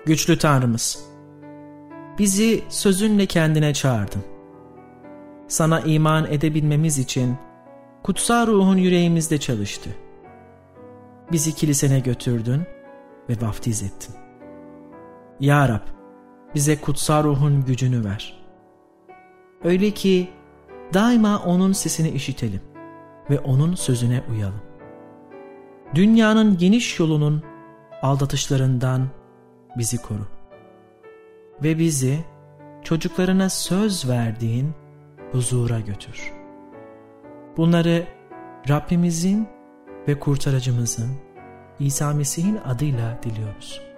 Güçlü Tanrımız, bizi sözünle kendine çağırdın. Sana iman edebilmemiz için kutsal ruhun yüreğimizde çalıştı. Bizi kilisene götürdün ve vaftiz ettin. Ya Rab, bize kutsal ruhun gücünü ver. Öyle ki daima onun sesini işitelim ve onun sözüne uyalım. Dünyanın geniş yolunun aldatışlarından bizi koru. Ve bizi çocuklarına söz verdiğin huzura götür. Bunları Rabbimizin ve kurtarıcımızın İsa Mesih'in adıyla diliyoruz.